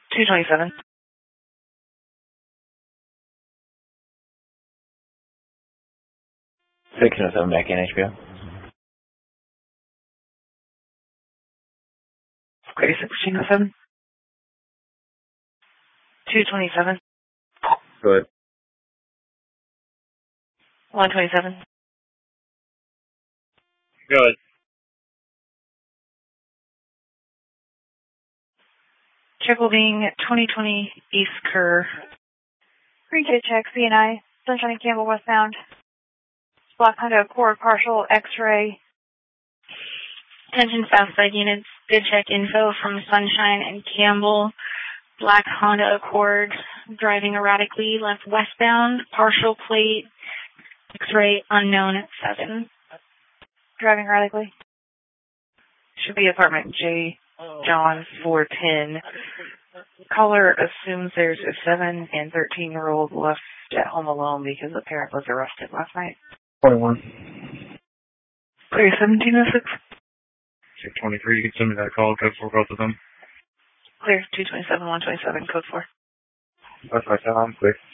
227. 1607 back in HBO. Okay, 1607. 227. Good. 127. Good. Triple being 2020 East Kerr. Green Kid check, CNI, Sunshine and Campbell westbound. Black Honda Accord partial X-ray. Attention Southside units, good check info from Sunshine and Campbell. Black Honda Accord driving erratically left westbound, partial plate, X-ray unknown at 7. Driving erratically. Should be apartment J. John 410. Caller assumes there's a 7 and 13-year-old left at home alone because the parent was arrested last night. 21. Clear 1706. 623, you can send me that call, code for both of them. Clear 227, 127, code 4. That's my sound, quick.